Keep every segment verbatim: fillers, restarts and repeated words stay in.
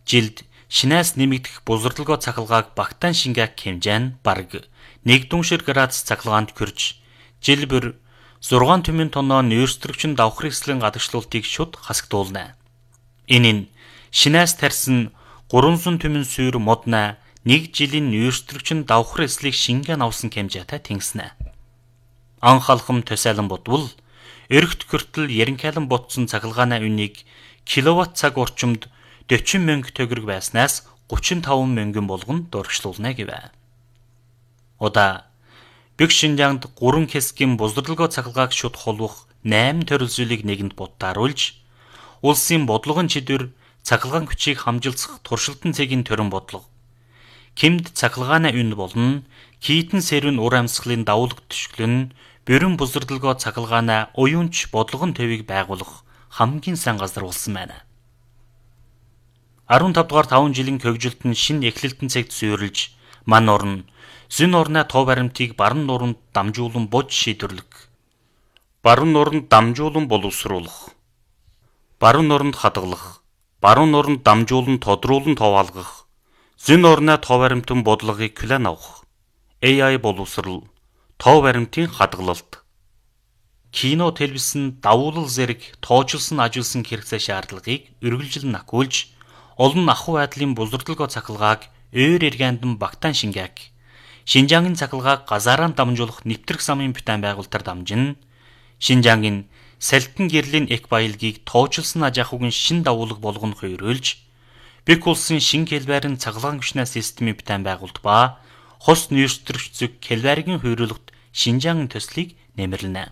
жилд шинээс нэмэгдэх бузардалгоо цахилгааг багтаан шингээх хэмжээ нь бараг нэг дүншир градус цахилгаанд хүрч жил бүр зургаан түмэн тоноо нөөцлөгчин давхар эслийн гадагшлуултыг шууд хасагдуулна. Энэ нь шинээс тарьсан гуранзан түмэн сүйр модна нэг жилийн нөөцлөгчин давхар эслийг шингэн авсан хэмжээтэй тэнгиснэ. Анх алхам төсөөлөн бодвол өргөт хүртэл яринкалан ботсон цахилгааны үнийг киловатт цаг орчимд дөрвөн мянга төгрөг байснаас гучин таван мянган болгон дурагшлуулна гэвэ. Удаа Бэг Шинжаанд гурван хэсгийн бузардалгоо цахилгааг шууд холбох найман төрөлзүүлийг нэгэнд бодтааруулж улсын бодлогын чидөр цахилгаан хүчийг хамжилсах туршилтын цэгийн төрөн бодлого. Кимд цахилгааны үн болон кийтэн сэрвэн ур амьсгалын давуулга төшгөл нь бүрэн бузардалгоо цахилгааны уюунч бодлогын төвийг байгуулах хамгийн сайн газар болсон байна. арван тав дугаар таван жилийн хөгжилт нь шинэ эхлэлтэн цэгт суурилж ман орн зүүн орны тов баримтыг баруун нуранд дамжуулан бож шийдвэрлэх. Баруун нуранд дамжуулан боловсруулах. Баруун нуранд хадгалах. Баруун нуранд дамжуулан тодруулан товаалгах. Зүүн орны тов баримтын бодлогыг план авах. эй ай боловсрал. Тов баримтын хадгалалт. Кино, телевизэн, давуулал зэрэг тоочлсон ажилсан хэрэгцээ шаардлагыг үргэлжлэн ахиулж олон ахуй байдлын бузардалгоо цахилгааг өөр эргэндан багтаан шингээх. Шинжаангийн цахилгааг газаараа дамжуулах нэвтрэх замын бүтээн байгуулалтаар дамжин Шинжаангийн салтан гэрлийн эк баялагийг тоочлсон аж ахуйн шин давуулга болгоно хойруулж Бэг улсын шин хэлбэрийн цахилгаан хүчний системийн бүтээн байгуулалт ба хос нөөцлөгч зүг хэлбэрийн хойруулалт Шинжаангийн төслийг нэмэрлэнэ.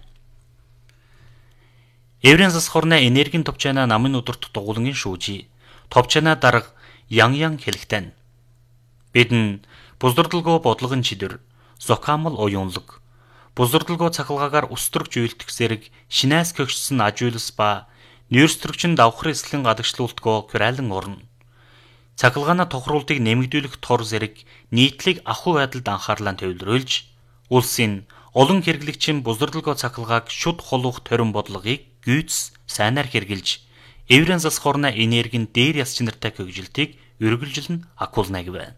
Еврейн засаг хорны энергийн товчаана намын удирдах дугуулгын шүүжи товчаана дарга ян ян хэлэхтэн. Бид бузардалгоо бодлогын чидөр зохиамал уюунлаг бузардалгоо цахилгаагаар өстрөгч үйлдэх зэрэг шинээс көгчсөн аж үйлс ба нөөцлөгчин давхар эслийн гадагшлуултгоо хүрээлэн орно. Цахилгааны тохируултыг нэмэгдүүлэх тор зэрэг нийтлэг ахуй байдалд анхаарлаа төвлөрүүлж улсын олон хэрэглэгчийн бузардалгоо цахилгааг шууд холбох төрөн бодлогыг гүйц сайнаар хэрэгжилж Еврейн засаг хорны энергийн дээр яс чинартай хөгжилтийг үргэлжлэн ахиулна гэвэ.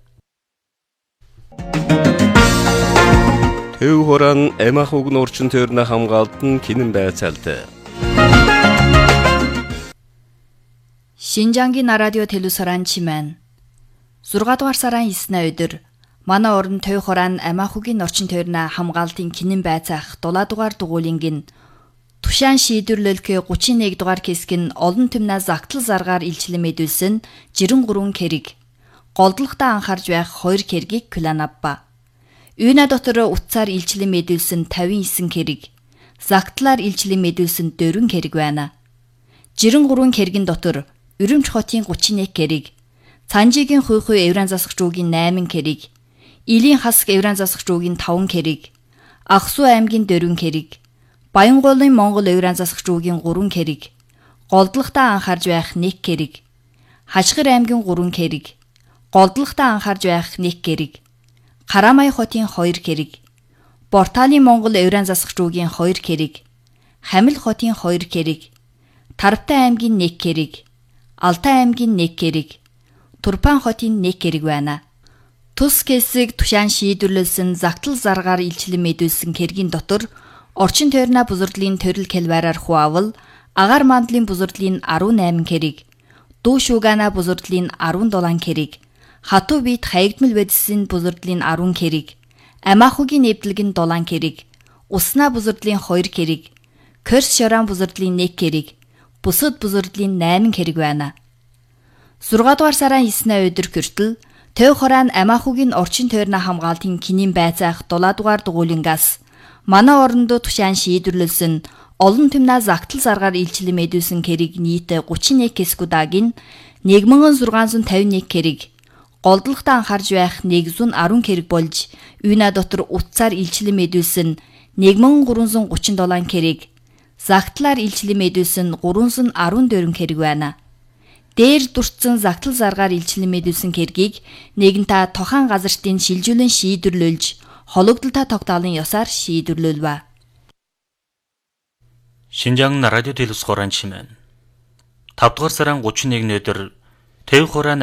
Төв хорон эмах угн орчин тойрны хамгаалтан кинэн байцаалт. Шинжаангийн радио телевизоран чимэн зургаан дугаар сарын эсний өдөр манай орон төв хорон эмах угийн орчин тойрны хамгаалтын кинэн байцаах дулаа дугаар дугуулингийн Тушаан шийдвэрлэлхээ гучин нэг дугаар хэсэг нь олон түмнээ загтал заргаар илчлэн мэдүүлсэн жирэн гурван хэрэг. Голдлоготой анхаарж байх хоёр хэргийг план авба. Үйнэ дотор утсаар илчлэн мэдүүлсэн тавин девять хэрэг. Загтлаар илчлэн мэдүүлсэн дөрвөн хэрэг байна. Жирэн гурван хэргийн дотор Өрөмч хотын гучин нэг хэрэг, Цанжигийн хуй хуй Еврейн засаг жуугийн найман хэрэг, Илийн хасаг Еврейн засаг жуугийн таван хэрэг, Ахсуу аймгийн дөрвөн хэрэг, Баянголын Монгол Еврейн засаг жуугийн гурван хэрэг, голдлоготой анхаарж байх нэг хэрэг, Хашгир аймгийн гурван хэрэг, голдлоготой анхаарж байх нэг хэрэг, Харамай хотын хоёр хэрэг, Борталын Монгол Еврейн засаг жуугийн хоёр хэрэг, Хамил хотын хоёр хэрэг, Тарвтай аймгийн нэг хэрэг, Алтай аймгийн нэг хэрэг, Турпан хотын нэг хэрэг байна. Тус хэсэг тушаан шийдвэрлсэн загтал заргаар илчлэн мэдүүлсэн хэргийн дотор орчин тойрны бузардлын төрөл хэлбэрээр хуавал агаар мандлын бузардлын арван найман хэрэг, дүү шуугана бузардлын арван дулаан хэрэг, хатуу бит хаягдмал бодисын бузардлын арван хэрэг, амаахугийн нэвдлэгэн дулаан хэрэг, уснаа бузардлын хоёр хэрэг, Корс шорон бузардлын нэг хэрэг, бусад бузардлын найман хэрэг байна. зургаан дугаар сарын эсний өдөр хүртэл Төв хорон амаахугийн орчин тойрны хамгаалтын кинийн байцаах дулаа дугаар дугуулингаас манай оронд тушаан шийдвэрлсэн олон түмнээ загтал заргаар илчлэн мэдүүлсэн хэрэг нийт гучин нэг хэсгүүдээг нэг мянган зургаан зуун тавин нэг хэрэг, голдлоготой анхаарж байх нэг зуун арван хэрэг болж үйнэ дотор утсаар илчлэн мэдүүлсэн нэг мянган гурван зуун гучин долоон хэрэг, загтлаар илчлэн мэдүүлсэн гурван зуун арван дөрвөн хэрэг байна. Дээр дурдсан загтал заргаар илчлэн мэдүүлсэн хэргийг нэгэнтээ тохон газартын шилжүүлэн шийдвэрлүүлж хологдолтой тогтоолын ёсоор шийдвэрлүүлвэ. Шинжаан радио телевиз хорон чимэн тавдугаар сарын гучин нэгний өдөр Төв хорон